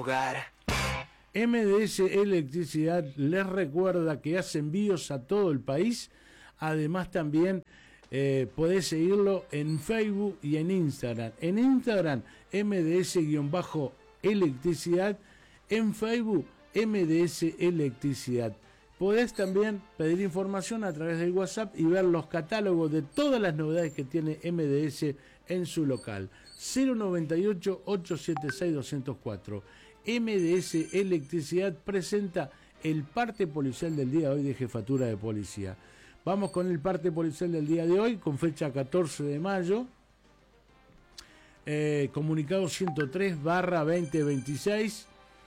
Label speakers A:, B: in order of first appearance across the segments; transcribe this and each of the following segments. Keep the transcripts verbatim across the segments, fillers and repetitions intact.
A: lugar.
B: M D S Electricidad les recuerda que hace envíos a todo el país. Además también eh, podés seguirlo en Facebook y en Instagram. En Instagram M D S-Electricidad, en Facebook M D S Electricidad. Podés también pedir información a través del WhatsApp y ver los catálogos de todas las novedades que tiene M D S en su local. cero noventa y ocho, ochocientos setenta y seis, doscientos cuatro. M D S Electricidad presenta el parte policial del día de hoy de Jefatura de Policía. Vamos con el parte policial del día de hoy, con fecha catorce de mayo. Eh, comunicado ciento tres barra veinte veintiséis,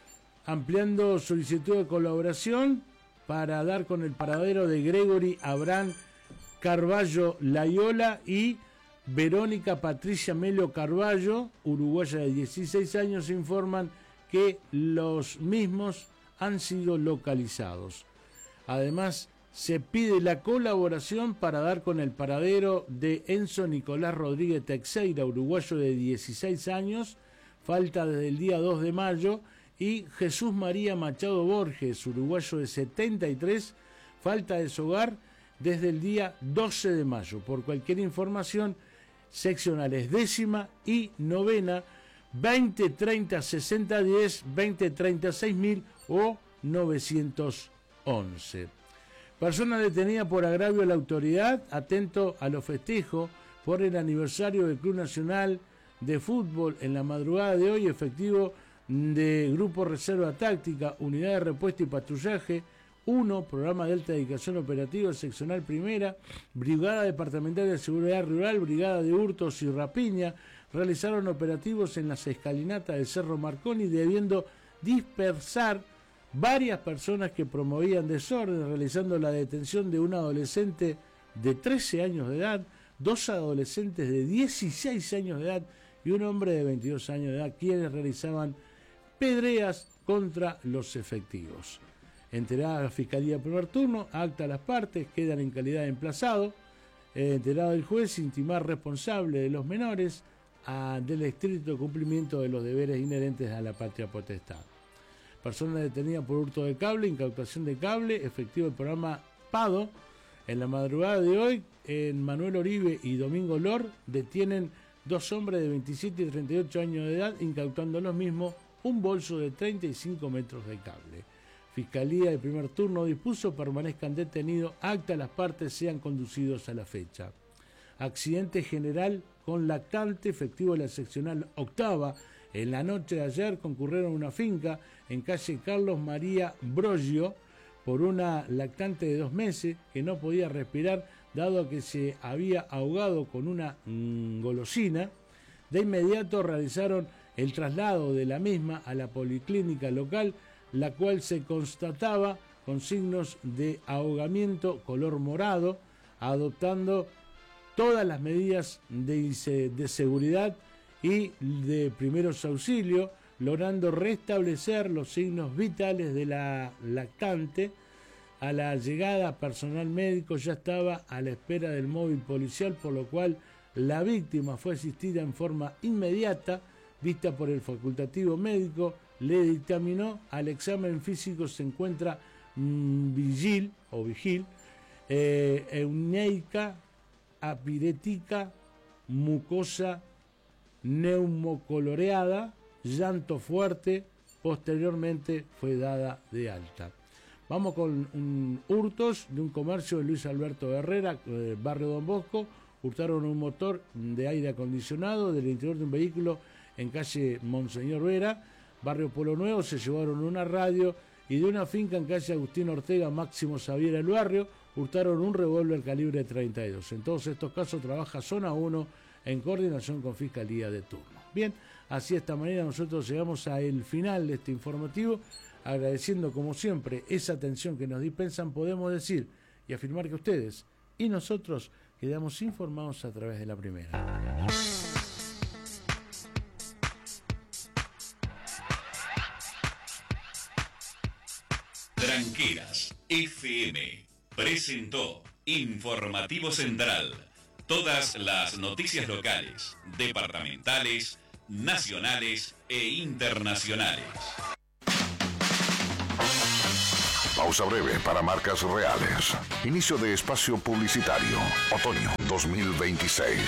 B: ampliando solicitud de colaboración para dar con el paradero de Gregory Abraham Carballo Layola y Verónica Patricia Melo Carballo, uruguaya de dieciséis años, informan que los mismos han sido localizados. Además, se pide la colaboración para dar con el paradero de Enzo Nicolás Rodríguez Teixeira, uruguayo de dieciséis años, falta desde el día dos de mayo, y Jesús María Machado Borges, uruguayo de setenta y tres, falta de su hogar desde el día doce de mayo. Por cualquier información, seccionales décima y novena, veinte treinta sesenta diez, veinte treinta seis mil o novecientos once. Persona detenida por agravio a la autoridad, atento a los festejos por el aniversario del Club Nacional de Fútbol en la madrugada de hoy, efectivo de Grupo Reserva Táctica, Unidad de Repuesto y Patrullaje uno, Programa de Alta Dedicación Operativa, Seccional Primera, Brigada Departamental de Seguridad Rural, Brigada de Hurtos y Rapiña, realizaron operativos en las escalinatas del Cerro Marconi, debiendo dispersar varias personas que promovían desorden, realizando la detención de un adolescente de trece años de edad, dos adolescentes de dieciséis años de edad y un hombre de veintidós años de edad, quienes realizaban pedreas contra los efectivos. Enterada la Fiscalía Primer Turno, acta a las partes, quedan en calidad de emplazado. Eh, enterado el juez, intimar responsable de los menores a, del estricto cumplimiento de los deberes inherentes a la patria potestad. Persona detenida por hurto de cable, incautación de cable, efectivo del programa PADO. En la madrugada de hoy, en Manuel Oribe y Domingo Lor, detienen dos hombres de veintisiete y treinta y ocho años de edad, incautando los mismos un bolso de treinta y cinco metros de cable. Fiscalía de Primer Turno dispuso permanezcan detenidos, acta las partes sean conducidos a la fecha. Accidente general con lactante, efectivo de la seccional octava. En la noche de ayer concurrieron a una finca en calle Carlos María Broglio por una lactante de dos meses que no podía respirar dado que se había ahogado con una mmm, golosina. De inmediato realizaron el traslado de la misma a la policlínica local, la cual se constataba con signos de ahogamiento color morado, adoptando todas las medidas de, de seguridad y de primeros auxilios, logrando restablecer los signos vitales de la lactante. A la llegada, personal médico ya estaba a la espera del móvil policial, por lo cual la víctima fue asistida en forma inmediata, vista por el facultativo médico, le dictaminó al examen físico, se encuentra mmm, vigil o vigil, eh, euneica, apirética, mucosa neumocoloreada, llanto fuerte, posteriormente fue dada de alta. Vamos con un, hurtos de un comercio de Luis Alberto Herrera, eh, barrio Don Bosco. Hurtaron un motor de aire acondicionado del interior de un vehículo en calle Monseñor Vera, barrio Polo Nuevo. Se llevaron una radio y de una finca en calle Agustín Ortega, Máximo Xavier el Barrio, hurtaron un revólver calibre treinta y dos. En todos estos casos trabaja Zona uno en coordinación con Fiscalía de turno. Bien, así de esta manera nosotros llegamos al final de este informativo, agradeciendo como siempre esa atención que nos dispensan. Podemos decir y afirmar que ustedes y nosotros quedamos informados a través de la primera.
C: Tranqueras F M presentó Informativo Central. Todas las noticias locales, departamentales, nacionales e internacionales.
A: Pausa breve para marcas reales. Inicio de espacio publicitario. Otoño dos mil veintiséis.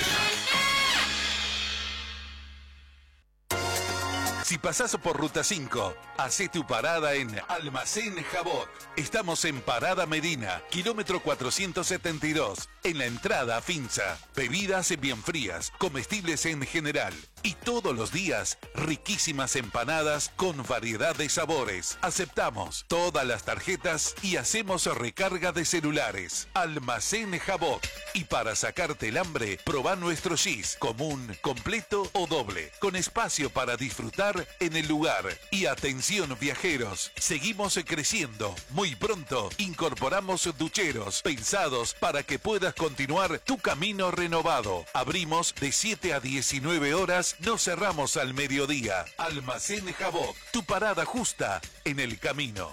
D: Si pasás por Ruta cinco, hacé tu parada en Almacén Jabot. Estamos en Parada Medina, kilómetro cuatrocientos setenta y dos, en la entrada a Finza. Bebidas bien frías, comestibles en general. Y todos los días, riquísimas empanadas con variedad de sabores. Aceptamos todas las tarjetas y hacemos recarga de celulares. Almacén Jabot. Y para sacarte el hambre, probá nuestro gis, común, completo o doble, con espacio para disfrutar en el lugar. Y atención viajeros, seguimos creciendo. Muy pronto incorporamos ducheros pensados para que puedas continuar tu camino renovado. Abrimos de siete a diecinueve horas, no cerramos al mediodía. Almacén Jabot, tu parada justa en el camino.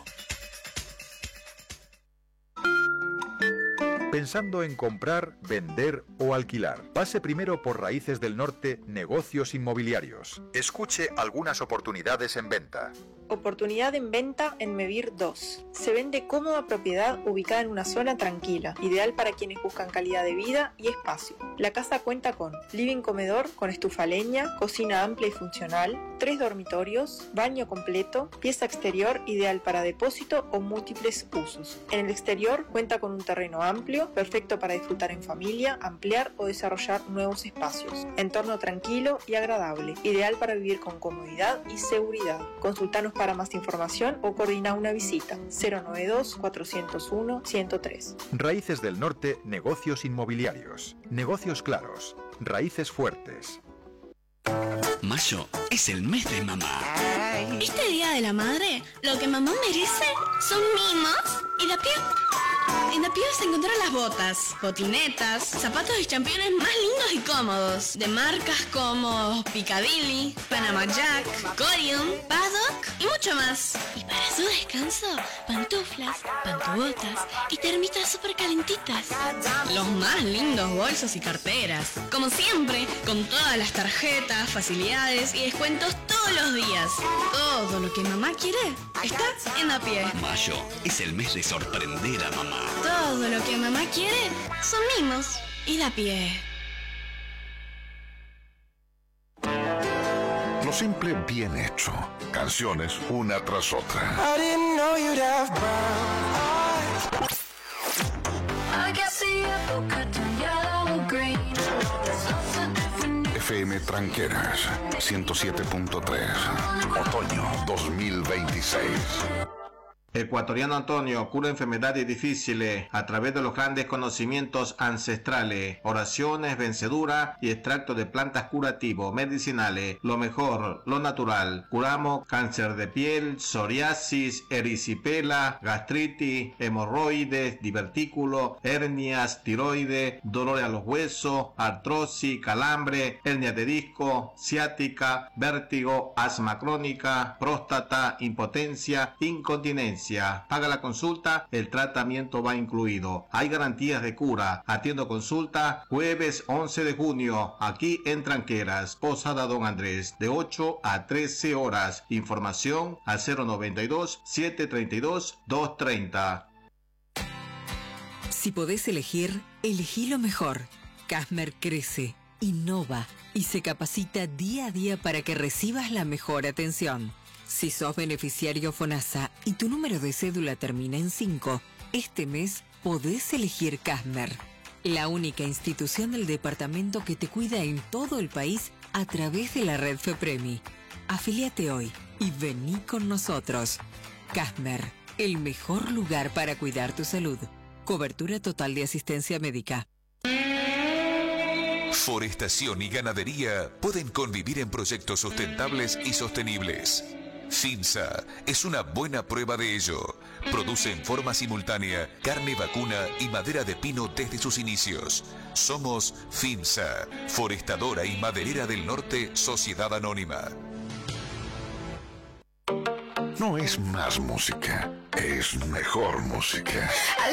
E: Pensando en comprar, vender o alquilar. Pase primero por Raíces del Norte Negocios Inmobiliarios. Escuche algunas oportunidades en venta.
F: Oportunidad en venta en Mevir dos. Se vende cómoda propiedad ubicada en una zona tranquila, ideal para quienes buscan calidad de vida y espacio. La casa cuenta con living comedor con estufa a leña, cocina amplia y funcional, tres dormitorios, baño completo, pieza exterior ideal para depósito o múltiples usos. En el exterior cuenta con un terreno amplio, perfecto para disfrutar en familia, ampliar o desarrollar nuevos espacios. Entorno tranquilo y agradable, ideal para vivir con comodidad y seguridad. Consultanos para más información o coordina una visita. cero noventa y dos, cuatrocientos uno, ciento tres.
E: Raíces del Norte Negocios Inmobiliarios. Negocios claros. Raíces fuertes.
G: Mayo es el mes de mamá.
H: Este día de la madre, lo que mamá merece son mimos y la piel. En la piel se encontraron las botas, botinetas, zapatos y championes más lindos y cómodos, de marcas como Piccadilly, Panama Jack, Corium, Paddock y mucho más. Y para su descanso, pantuflas, pantubotas y termitas súper calentitas. Los más lindos bolsos y carteras. Como siempre, con todas las tarjetas, facilidades y descuentos todos los días. Todo lo que mamá quiere está en la pie.
G: Mayo es el mes de sorprender a mamá.
H: Todo lo que mamá quiere son mimos y la pie.
A: Lo simple bien hecho. Canciones una tras otra. F M Tranqueras ciento siete punto tres. Otoño dos mil veintiséis.
I: Ecuatoriano Antonio cura enfermedades difíciles a través de los grandes conocimientos ancestrales, oraciones, vencedura y extractos de plantas curativos, medicinales, lo mejor, lo natural. Curamos cáncer de piel, psoriasis, erisipela, gastritis, hemorroides, divertículos, hernias, tiroides, dolores a los huesos, artrosis, calambre, hernia de disco, ciática, vértigo, asma crónica, próstata, impotencia, incontinencia. Paga la consulta, el tratamiento va incluido. Hay garantías de cura. Atiendo consulta jueves once de junio, aquí en Tranqueras, Posada Don Andrés, de ocho a trece horas. Información al cero noventa y dos, setecientos treinta y dos, doscientos treinta.
J: Si podés elegir, elegí lo mejor. Casmer crece, innova y se capacita día a día para que recibas la mejor atención. Si sos beneficiario FONASA y tu número de cédula termina en cinco, este mes podés elegir Casmer, la única institución del departamento que te cuida en todo el país a través de la red FEPREMI. Afíliate hoy y vení con nosotros. Casmer, el mejor lugar para cuidar tu salud. Cobertura total de asistencia médica.
D: Forestación y ganadería pueden convivir en proyectos sustentables y sostenibles. Finza es una buena prueba de ello. Produce en forma simultánea carne vacuna y madera de pino desde sus inicios. Somos Finza, forestadora y maderera del norte, Sociedad Anónima.
A: No es más música, es mejor música.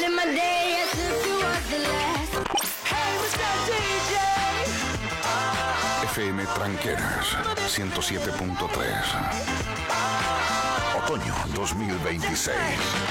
A: F M Tranqueras ciento siete punto tres. Otoño dos mil veintiséis.